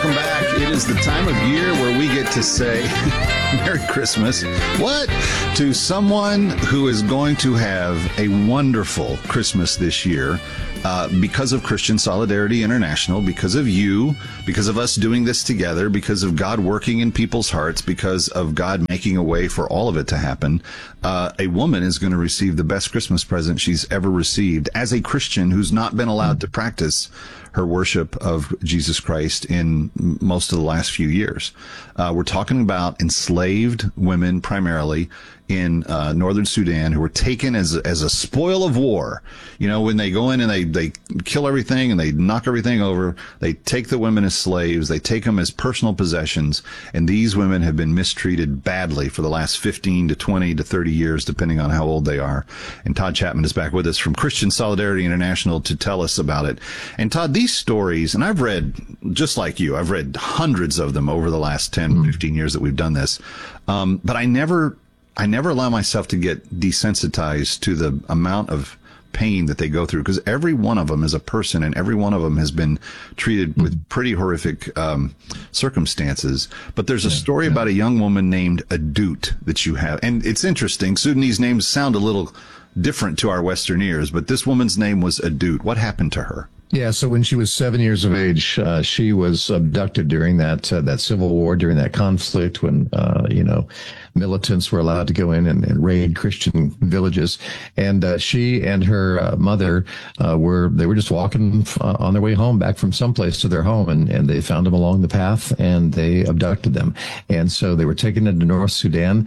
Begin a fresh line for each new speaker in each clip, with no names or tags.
welcome back. It is the time of year where we get to say Merry Christmas. What? To someone who is going to have a wonderful Christmas this year because of Christian Solidarity International, because of you, because of us doing this together, because of God working in people's hearts, because of God making a way for all of it to happen. A woman is going to receive the best Christmas present she's ever received as a Christian who's not been allowed to practice her worship of Jesus Christ in most of the last few years. We're talking about enslaved women primarily in northern Sudan who were taken as a spoil of war. You know, when they go in and they kill everything and they knock everything over, they take the women as slaves, they take them as personal possessions, and these women have been mistreated badly for the last 15 to 20 to 30 years, depending on how old they are. And Todd Chapman is back with us from Christian Solidarity International to tell us about it. And Todd, these stories, and I've read, just like you, I've read hundreds of them over the last 10, 15 years that we've done this. But I never allow myself to get desensitized to the amount of pain that they go through, because every one of them is a person, and every one of them has been treated with pretty horrific circumstances. But there's a story about a young woman named Adut that you have, and it's interesting. Sudanese names sound a little different to our Western ears, but this woman's name was Adut. What happened to her?
Yeah, so when she was 7 years of age, she was abducted during that civil war, during that conflict when, militants were allowed to go in and raid Christian villages. And she and her mother were just walking on their way home, back from someplace to their home, and they found them along the path, and they abducted them. And so they were taken into North Sudan.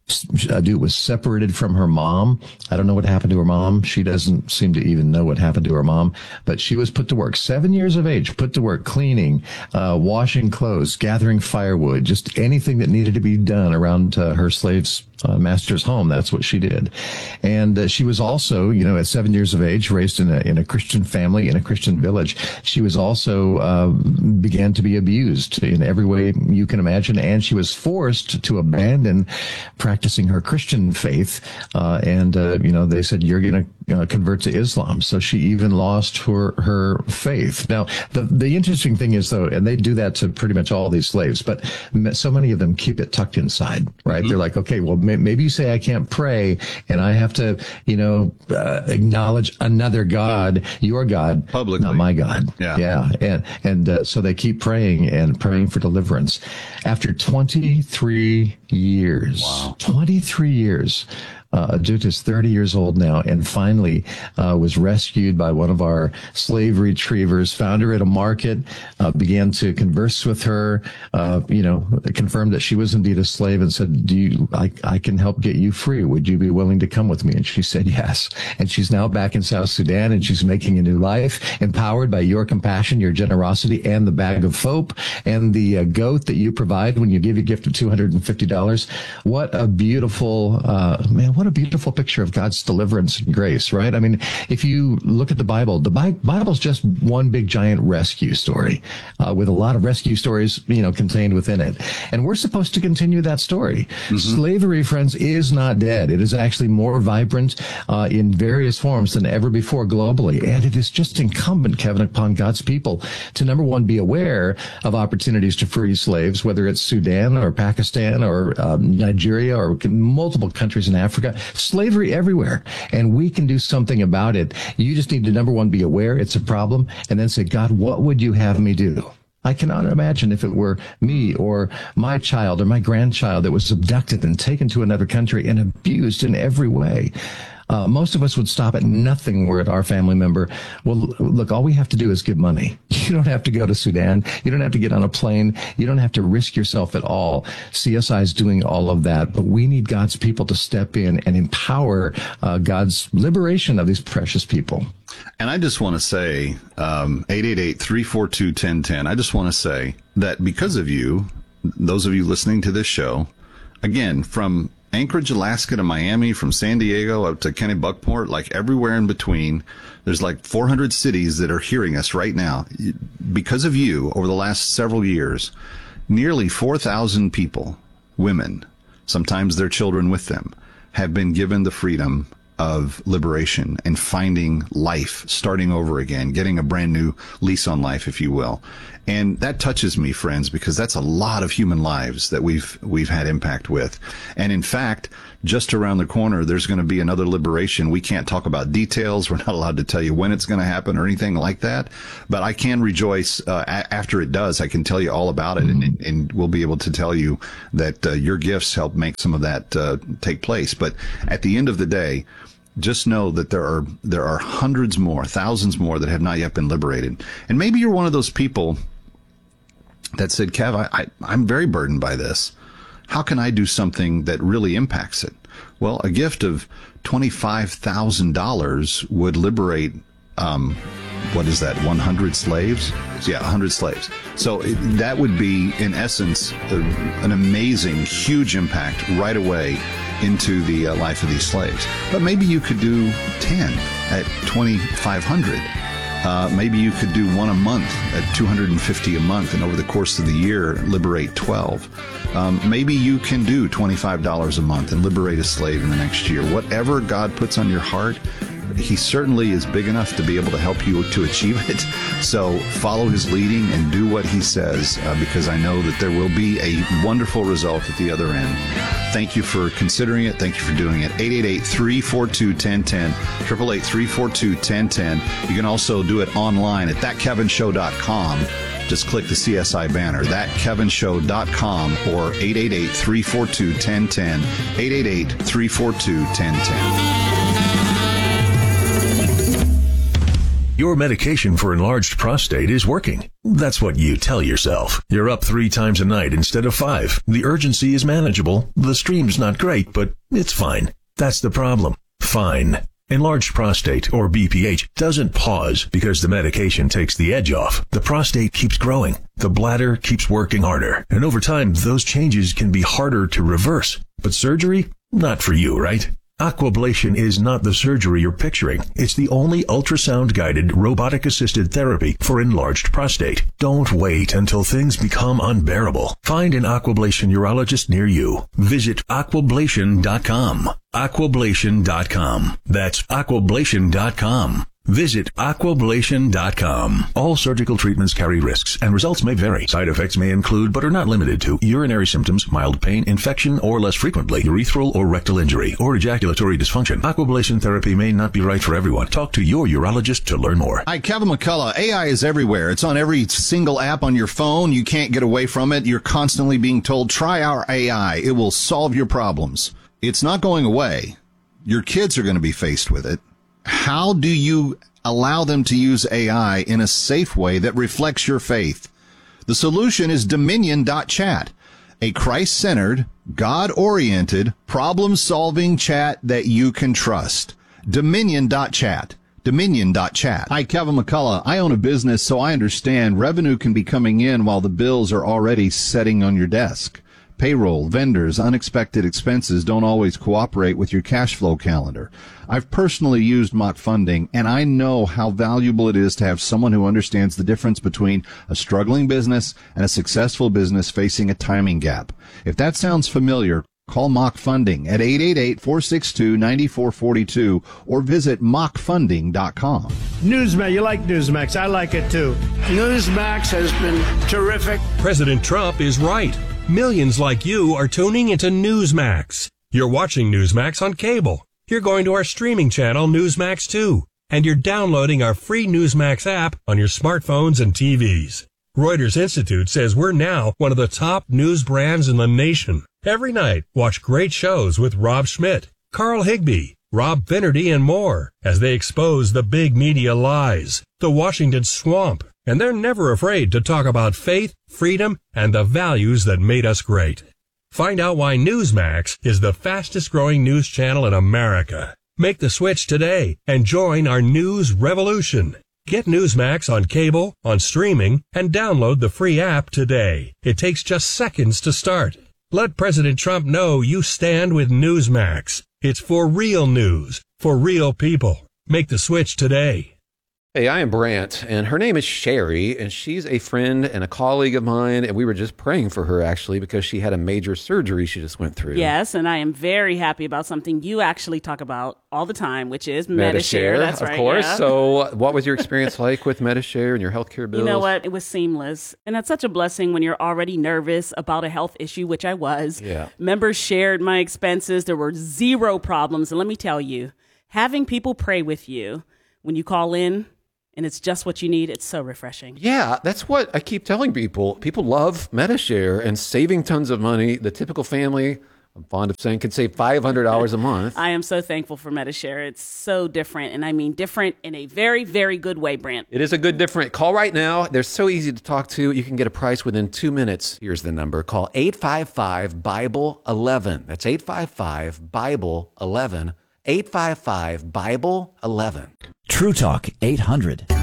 Adut was separated from her mom. I don't know what happened to her mom. She doesn't seem to even know what happened to her mom, but she was put to work, 7 years of age, put to work cleaning, washing clothes, gathering firewood, just anything that needed to be done around her slave's master's home. That's what she did. And she was also, at 7 years of age, raised in a Christian family, in a Christian village. She was also began to be abused in every way you can imagine, and she was forced to abandon practicing her Christian faith. They said, you're going to convert to Islam. So she even lost her faith. Now, the interesting thing is, though, and they do that to pretty much all these slaves, but so many of them keep it tucked inside, right? Mm-hmm. They're like, okay, well, maybe you say I can't pray and I have to, acknowledge another God, your God, publicly, not my God. Yeah. And so they keep praying and praying for deliverance. After 23 years, wow. 23 years, Adut is 30 years old now, and finally was rescued by one of our slave retrievers, found her at a market, began to converse with her, confirmed that she was indeed a slave, and said, I can help get you free. Would you be willing to come with me? And she said yes. And she's now back in South Sudan, and she's making a new life, empowered by your compassion, your generosity, and the bag of hope, and the goat that you provide when you give a gift of $250. What a beautiful, what a beautiful picture of God's deliverance and grace, right? I mean, if you look at the Bible's just one big giant rescue story, with a lot of rescue stories, contained within it. And we're supposed to continue that story. Mm-hmm. Slavery, friends, is not dead. It is actually more vibrant, in various forms than ever before globally. And it is just incumbent, Kevin, upon God's people to, number one, be aware of opportunities to free slaves, whether it's Sudan or Pakistan or Nigeria or multiple countries in Africa. Slavery everywhere, and we can do something about it. You just need to, number one, be aware it's a problem, and then say, God, what would you have me do? I cannot imagine if it were me or my child or my grandchild that was abducted and taken to another country and abused in every way. Most of us would stop at nothing were it our family member. Well, look, all we have to do is give money. You don't have to go to Sudan. You don't have to get on a plane. You don't have to risk yourself at all. CSI is doing all of that, but we need God's people to step in and empower God's liberation of these precious people.
And I just want to say, 888-342-1010, I just want to say that because of you, those of you listening to this show, again, from Anchorage, Alaska to Miami, from San Diego up to Kennebunkport, like everywhere in between, there's like 400 cities that are hearing us right now. Because of you, over the last several years, nearly 4,000 people, women, sometimes their children with them, have been given the freedom of liberation and finding life, starting over again, getting a brand new lease on life, if you will. And that touches me, friends, because that's a lot of human lives that we've had impact with. And in fact, just around the corner, there's going to be another liberation. We can't talk about details. We're not allowed to tell you when it's going to happen or anything like that. But I can rejoice after it does. I can tell you all about it, and we'll be able to tell you that your gifts help make some of that take place. But at the end of the day, just know that there are hundreds more, thousands more that have not yet been liberated. And maybe you're one of those people that said, Kev, I'm very burdened by this. How can I do something that really impacts it? Well, a gift of $25,000 would liberate, what is that, 100 slaves? Yeah, 100 slaves. So that would be, in essence, an amazing, huge impact right away into the life of these slaves. But maybe you could do 10 at $2,500. Maybe you could do one a month at $250 a month, and over the course of the year, liberate 12. Maybe you can do $25 a month and liberate a slave in the next year. Whatever God puts on your heart, He certainly is big enough to be able to help you to achieve it. So follow His leading and do what He says, because I know that there will be a wonderful result at the other end. Thank you for considering it. Thank you for doing it. 888-342-1010, 888-342-1010. You can also do it online at thatkevinshow.com. Just click the CSI banner, thatkevinshow.com, or 888-342-1010, 888-342-1010.
Your medication for enlarged prostate is working. That's what you tell yourself. You're up 3 times a night instead of 5. The urgency is manageable. The stream's not great, but it's fine. That's the problem. Fine. Enlarged prostate, or BPH, doesn't pause because the medication takes the edge off. The prostate keeps growing. The bladder keeps working harder. And over time, those changes can be harder to reverse. But surgery? Not for you, right? Aquablation is not the surgery you're picturing. It's the only ultrasound-guided, robotic-assisted therapy for enlarged prostate. Don't wait until things become unbearable. Find an Aquablation urologist near you. Visit aquablation.com. Aquablation.com. That's aquablation.com. Visit aquablation.com. All surgical treatments carry risks, and results may vary. Side effects may include, but are not limited to, urinary symptoms, mild pain, infection, or less frequently, urethral or rectal injury, or ejaculatory dysfunction. Aquablation therapy may not be right for everyone. Talk to your urologist to learn more.
Hi, Kevin McCullough. AI is everywhere. It's on every single app on your phone. You can't get away from it. You're constantly being told, try our AI. It will solve your problems. It's not going away. Your kids are going to be faced with it. How do you allow them to use AI in a safe way that reflects your faith? The solution is Dominion.chat, a Christ-centered, God-oriented, problem-solving chat that you can trust. Dominion.chat. Dominion.chat. Hi, Kevin McCullough. I own a business, so I understand revenue can be coming in while the bills are already sitting on your desk. Payroll, vendors, unexpected expenses don't always cooperate with your cash flow calendar. I've personally used Mock Funding, and I know how valuable it is to have someone who understands the difference between a struggling business and a successful business facing a timing gap. If that sounds familiar, call Mock Funding at 888-462-9442 or visit mockfunding.com.
Newsmax, you like Newsmax. I like it too. Newsmax has been terrific.
President Trump is right. Millions like you are tuning into Newsmax. You're watching Newsmax on cable. You're going to our streaming channel, Newsmax 2. And you're downloading our free Newsmax app on your smartphones and TVs. Reuters Institute says we're now one of the top news brands in the nation. Every night, watch great shows with Rob Schmidt, Carl Higbie, Rob Finnerty, and more as they expose the big media lies, the Washington swamp. And they're never afraid to talk about faith, freedom, and the values that made us great. Find out why Newsmax is the fastest growing news channel in America. Make the switch today and join our news revolution. Get Newsmax on cable, on streaming, and download the free app today. It takes just seconds to start. Let President Trump know you stand with Newsmax. It's for real news, for real people. Make the switch today.
Hey, I am Brant, and her name is Sherry, and she's a friend and a colleague of mine, and we were just praying for her, actually, because she had a major surgery she just went through.
Yes, and I am very happy about something you actually talk about all the time, which is Medi-Share. That's right.
Of course.
Yeah.
So what was your experience like with Medi-Share and your healthcare bills?
You know what? It was seamless. And that's such a blessing when you're already nervous about a health issue, which I was.
Yeah.
Members shared my expenses. There were zero problems. And let me tell you, having people pray with you when you call in, and it's just what you need, it's so refreshing.
Yeah, that's what I keep telling people. People love Medi-Share and saving tons of money. The typical family, I'm fond of saying, could save $500 a month.
I am so thankful for Medi-Share. It's so different, and I mean different in a very, very good way, Brant.
It is a good different. Call right now. They're so easy to talk to. You can get a price within 2 minutes. Here's the number. Call 855-BIBLE-11. That's 855-BIBLE-11. 855-BIBLE-11.
True Talk 800.